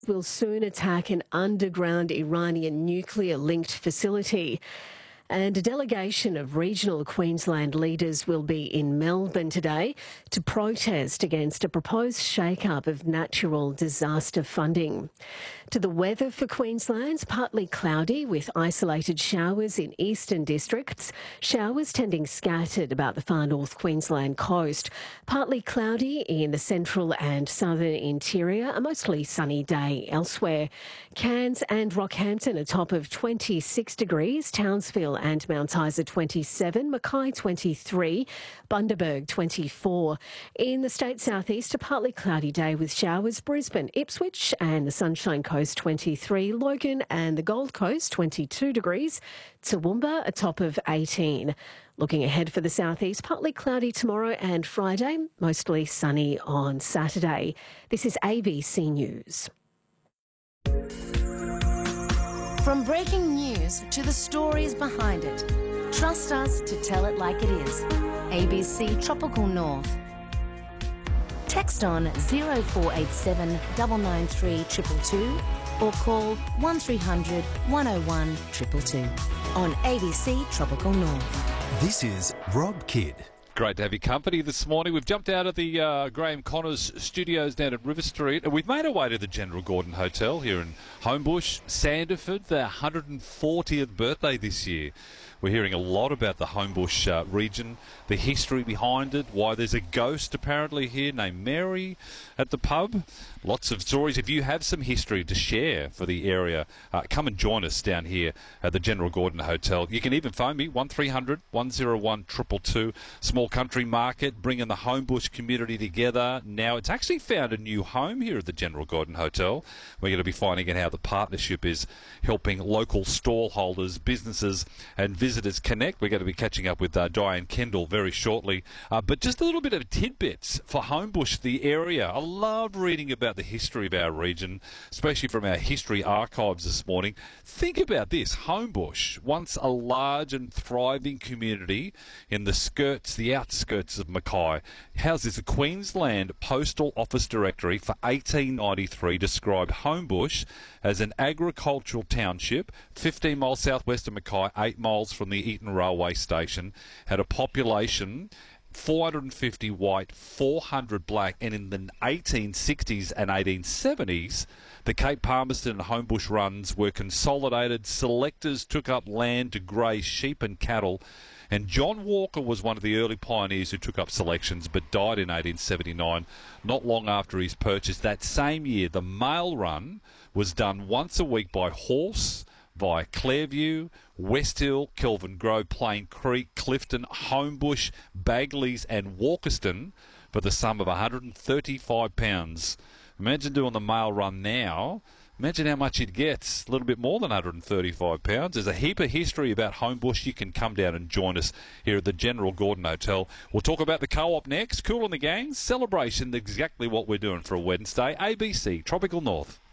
will soon attack an underground Iranian nuclear-linked facility. And a delegation of regional Queensland leaders will be in Melbourne today to protest against a proposed shake-up of natural disaster funding. To the weather for Queensland, partly cloudy with isolated showers in eastern districts, showers tending scattered about the far north Queensland coast. Partly cloudy in the central and southern interior, a mostly sunny day elsewhere. Cairns and Rockhampton a top of 26 degrees, Townsville and Mount Isa 27, Mackay 23, Bundaberg 24. In the state southeast, a partly cloudy day with showers, Brisbane, Ipswich and the Sunshine Coast 23, Logan and the Gold Coast 22 degrees, Toowoomba a top of 18. Looking ahead for the southeast, partly cloudy tomorrow and Friday, mostly sunny on Saturday. This is ABC News. From breaking news to the stories behind it, trust us to tell it like it is. ABC Tropical North. Text on 0487 993 222 or call 1300 101 222 on ABC Tropical North. This is Rob Kidd. Great to have your company this morning. We've jumped out of the Graham Connors studios down at River Street and we've made our way to the General Gordon Hotel here in Homebush, Sanderford, their 140th birthday this year. We're hearing a lot about the Homebush region, the history behind it, why there's a ghost apparently here named Mary at the pub. Lots of stories. If you have some history to share for the area, come and join us down here at the General Gordon Hotel. You can even phone me, 1300 101 222. Small country market, bringing the Homebush community together. Now it's actually found a new home here at the General Gordon Hotel. We're going to be finding out how the partnership is helping local stall holders, businesses and visitors connect. We're going to be catching up with Diane Kendall very shortly. But just a little bit of tidbits for Homebush, the area. I love reading about the history of our region, especially from our history archives this morning. Think about this. Homebush, once a large and thriving community in the outskirts of Mackay, houses a Queensland Postal Office Directory for 1893 described Homebush as an agricultural township 15 miles southwest of Mackay, 8 miles from the Eaton Railway Station, had a population 450 white, 400 black, and in the 1860s and 1870s, the Cape Palmerston and Homebush runs were consolidated. Selectors took up land to graze sheep and cattle, and John Walker was one of the early pioneers who took up selections but died in 1879, not long after his purchase. That same year, the mail run was done once a week by horse via Clairview, West Hill, Kelvin Grove, Plain Creek, Clifton, Homebush, Bagleys and Walkerston for the sum of £135. Imagine doing the mail run now. Imagine how much it gets. A little bit more than £135. There's a heap of history about Homebush. You can come down and join us here at the General Gordon Hotel. We'll talk about the Co-op next. Kool and the Gang celebration, exactly what we're doing for a Wednesday. ABC Tropical North.